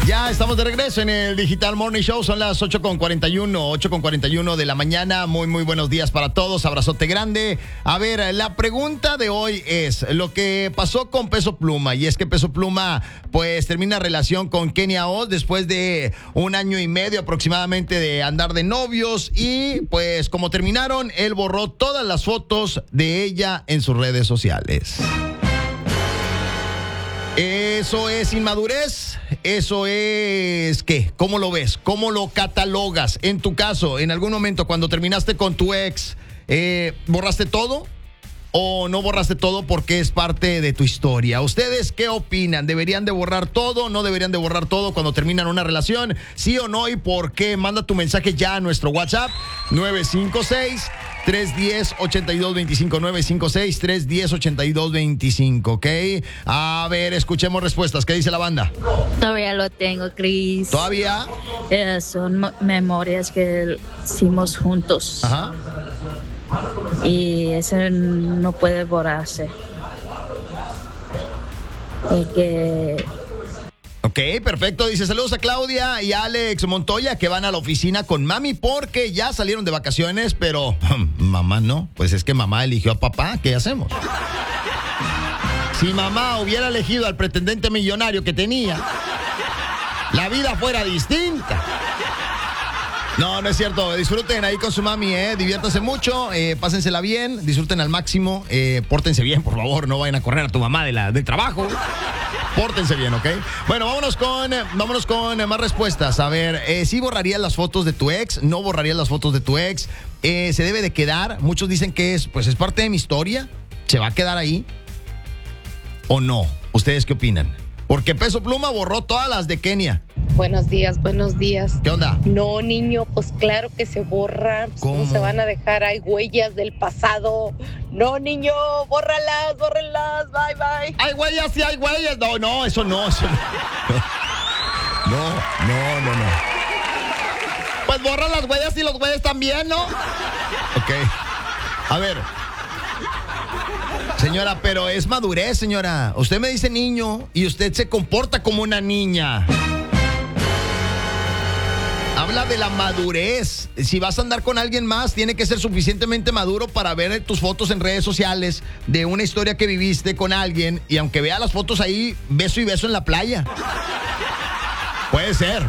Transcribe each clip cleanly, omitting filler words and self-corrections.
Ya estamos de regreso en el Digital Morning Show. Son las 8:41 de la mañana. Muy buenos días para todos. Abrazote grande. A ver, la pregunta de hoy es lo que pasó con Peso Pluma. Y es que Peso Pluma, pues, termina relación con Kenia Oz después de 1 año y medio aproximadamente de andar de novios. Y, pues, como terminaron, él borró todas las fotos de ella en sus redes sociales. ¿Eso es inmadurez? ¿Eso es qué? ¿Cómo lo ves? ¿Cómo lo catalogas? En tu caso, en algún momento cuando terminaste con tu ex, ¿borraste todo? ¿O no borraste todo porque es parte de tu historia? ¿Ustedes qué opinan? ¿Deberían de borrar todo? ¿No deberían de borrar todo cuando terminan una relación? ¿Sí o no? ¿Y por qué? Manda tu mensaje ya a nuestro WhatsApp 956-310-8225 956-310-8225, ¿ok? A ver, escuchemos respuestas. ¿Qué dice la banda? Todavía lo tengo, Chris. ¿Todavía? Son memorias que hicimos juntos. Ajá. Y eso no puede borrarse. Y que... Ok, perfecto. Dice, saludos a Claudia y a Alex Montoya que van a la oficina con mami porque ya salieron de vacaciones, pero mamá no. Pues es que mamá eligió a papá. ¿Qué hacemos? Si mamá hubiera elegido al pretendente millonario que tenía, la vida fuera distinta. No, no es cierto. Disfruten ahí con su mami, diviértanse mucho, pásensela bien, disfruten al máximo, pórtense bien, por favor, no vayan a correr a tu mamá del trabajo. Pórtense bien, ¿ok? Bueno, vámonos con más respuestas. A ver, ¿sí borrarías las fotos de tu ex? ¿No borrarías las fotos de tu ex? ¿Se debe de quedar? Muchos dicen que es parte de mi historia. ¿Se va a quedar ahí? ¿O no? ¿Ustedes qué opinan? Porque Peso Pluma borró todas las de Kenia. Buenos días. ¿Qué onda? No, niño, pues claro que se borran. ¿Cómo? No se van a dejar, hay huellas del pasado. No, niño, bórralas, bye. Hay huellas, sí hay huellas. No, eso no. No. Pues borra las huellas y los güeyes también, ¿no? Ok. A ver. Señora, pero es madurez, señora. Usted me dice niño y usted se comporta como una niña. Habla de la madurez. Si vas a andar con alguien más, tiene que ser suficientemente maduro para ver tus fotos en redes sociales de una historia que viviste con alguien y aunque vea las fotos ahí, beso y beso en la playa. Puede ser.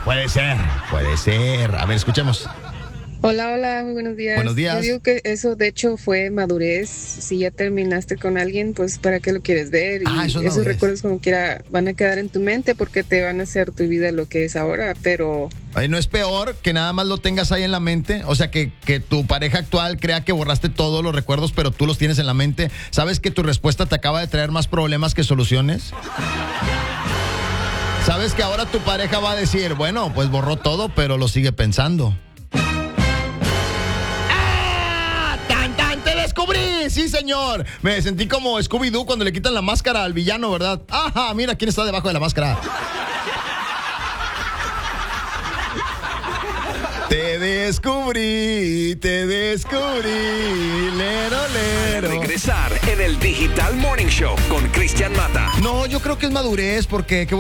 A ver, escuchemos. Hola, muy buenos días. Buenos días. Yo digo que eso de hecho fue madurez. Si ya terminaste con alguien, pues ¿para qué lo quieres ver? Y eso es esos madurez. recuerdos como quiera van a quedar en tu mente porque te van a hacer tu vida lo que es ahora, pero... ¿No es peor que nada más lo tengas ahí en la mente? O sea, que tu pareja actual crea que borraste todos los recuerdos, pero tú los tienes en la mente. ¿Sabes que tu respuesta te acaba de traer más problemas que soluciones? ¿Sabes que ahora tu pareja va a decir, bueno, pues borró todo, pero lo sigue pensando? ¡Descubrí! ¡Sí, señor! Me sentí como Scooby-Doo cuando le quitan la máscara al villano, ¿verdad? ¡Ajá! Mira quién está debajo de la máscara. Te descubrí, lero. Regresar en el Digital Morning Show con Cristian Mata. No, yo creo que es madurez porque...